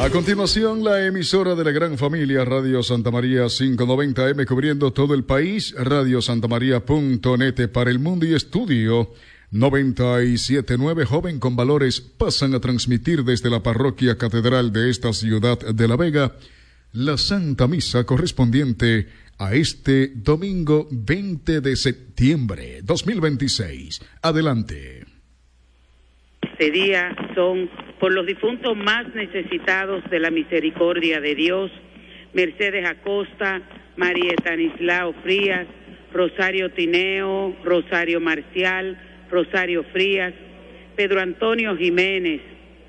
A continuación, la emisora de la gran familia Radio Santa María 590M cubriendo todo el país, radiosantamaria.net para el mundo y estudio 97.9 Joven con Valores pasan a transmitir desde la parroquia catedral de esta ciudad de La Vega la Santa Misa correspondiente a este domingo 20 de septiembre 2026. Adelante. Este día son por los difuntos más necesitados de la misericordia de Dios: Mercedes Acosta, María Estanislao Frías, Rosario Tineo, Rosario Marcial, Rosario Frías, Pedro Antonio Jiménez,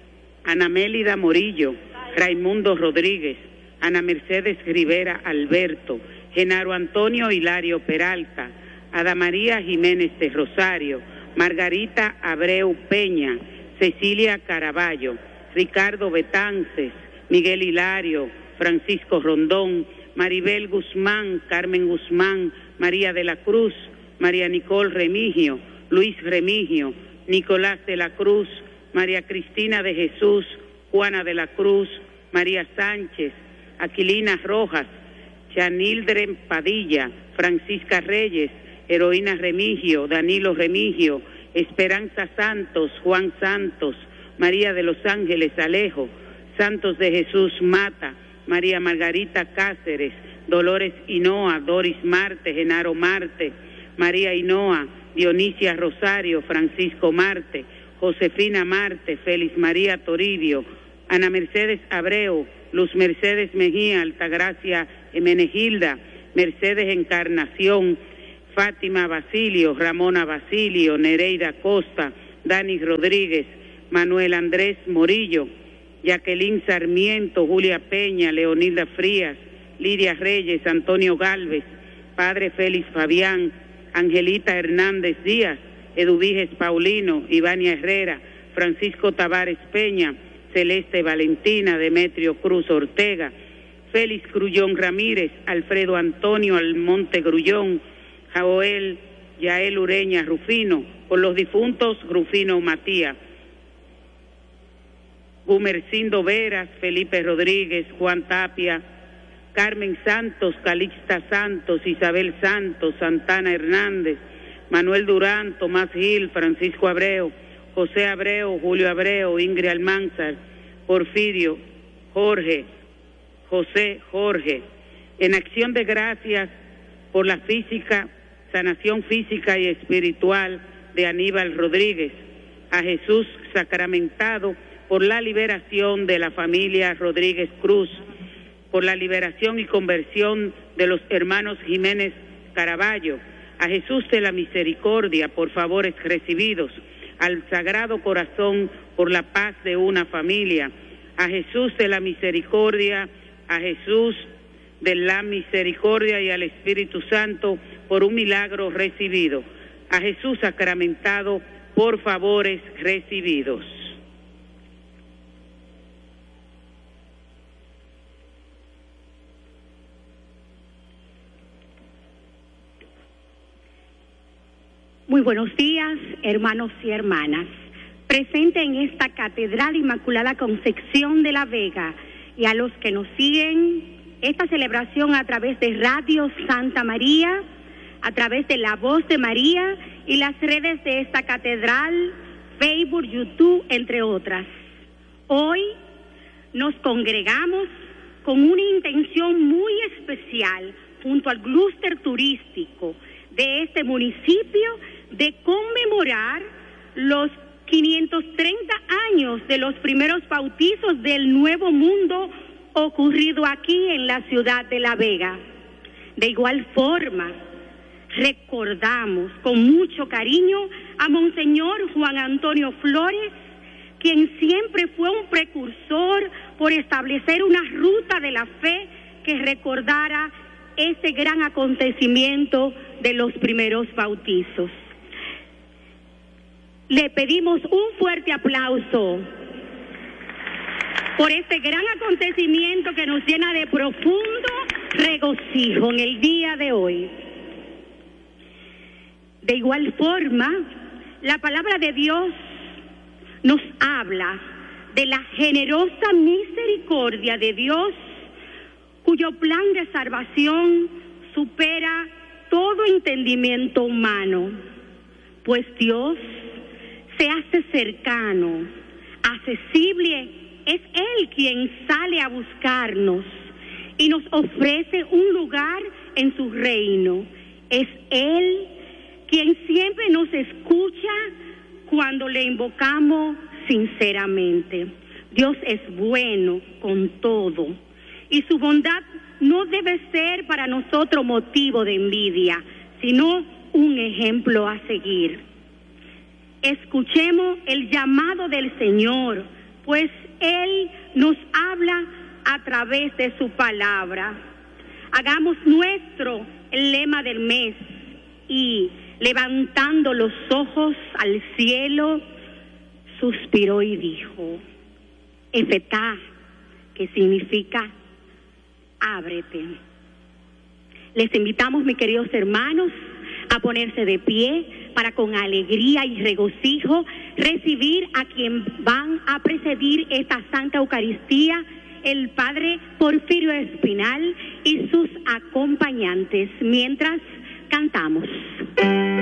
Ana Mélida Morillo, Raimundo Rodríguez, Ana Mercedes Rivera Alberto, Genaro Antonio Hilario Peralta, Ada María Jiménez de Rosario, Margarita Abreu Peña, Cecilia Caraballo, Ricardo Betances, Miguel Hilario, Francisco Rondón, Maribel Guzmán, Carmen Guzmán, María de la Cruz, María Nicole Remigio, Luis Remigio, Nicolás de la Cruz, María Cristina de Jesús, Juana de la Cruz, María Sánchez, Aquilina Rojas, Chanildren Padilla, Francisca Reyes, Heroína Remigio, Danilo Remigio, Esperanza Santos, Juan Santos, María de los Ángeles Alejo, Santos de Jesús Mata, María Margarita Cáceres, Dolores Hinoa, Doris Marte, Genaro Marte, María Hinoa, Dionisia Rosario, Francisco Marte, Josefina Marte, Félix María Toribio, Ana Mercedes Abreu, Luz Mercedes Mejía, Altagracia Menegilda, Mercedes Encarnación, Fátima Basilio, Ramona Basilio, Nereida Costa, Dani Rodríguez, Manuel Andrés Morillo, Jacqueline Sarmiento, Julia Peña, Leonilda Frías, Lidia Reyes, Antonio Galvez, Padre Félix Fabián, Angelita Hernández Díaz, Eduviges Paulino, Ivania Herrera, Francisco Tavares Peña, Celeste Valentina, Demetrio Cruz Ortega, Félix Grullón Ramírez, Alfredo Antonio Almonte Grullón, Joel Yael Ureña Rufino, por los difuntos Rufino Matías, Gumercindo Veras, Felipe Rodríguez, Juan Tapia, Carmen Santos, Calixta Santos, Isabel Santos, Santana Hernández, Manuel Durán, Tomás Gil, Francisco Abreu, José Abreu, Julio Abreu, Ingrid Almanzar, Porfirio, Jorge, José Jorge, en acción de gracias por la sanación física y espiritual de Aníbal Rodríguez, a Jesús sacramentado por la liberación de la familia Rodríguez Cruz, por la liberación y conversión de los hermanos Jiménez Caraballo, a Jesús de la Misericordia por favores recibidos, al Sagrado Corazón por la paz de una familia, a Jesús de la Misericordia, a Jesús de la Misericordia y al Espíritu Santo por un milagro recibido, a Jesús sacramentado por favores recibidos. Muy buenos días, hermanos y hermanas. Presente en esta Catedral Inmaculada Concepción de La Vega y a los que nos siguen esta celebración a través de Radio Santa María, a través de La Voz de María y las redes de esta catedral, Facebook, YouTube, entre otras. Hoy nos congregamos con una intención muy especial junto al clúster turístico de este municipio de conmemorar los 530 años de los primeros bautizos del Nuevo Mundo ocurrido aquí en la ciudad de La Vega. De igual forma, recordamos con mucho cariño a Monseñor Juan Antonio Flores, quien siempre fue un precursor por establecer una ruta de la fe que recordara ese gran acontecimiento de los primeros bautizos. Le pedimos un fuerte aplauso por este gran acontecimiento que nos llena de profundo regocijo en el día de hoy. De igual forma, la palabra de Dios nos habla de la generosa misericordia de Dios, cuyo plan de salvación supera todo entendimiento humano, pues Dios se hace cercano, accesible. Es Él quien sale a buscarnos y nos ofrece un lugar en su reino. Es Él quien siempre nos escucha cuando le invocamos sinceramente. Dios es bueno con todo y su bondad no debe ser para nosotros motivo de envidia, sino un ejemplo a seguir. Escuchemos el llamado del Señor, pues Él nos habla a través de su palabra. Hagamos nuestro el lema del mes y, levantando los ojos al cielo, suspiró y dijo: Efetá, que significa ábrete. Les invitamos, mis queridos hermanos, a ponerse de pie para con alegría y regocijo recibir a quien van a presidir esta Santa Eucaristía, el Padre Porfirio Espinal y sus acompañantes, mientras cantamos.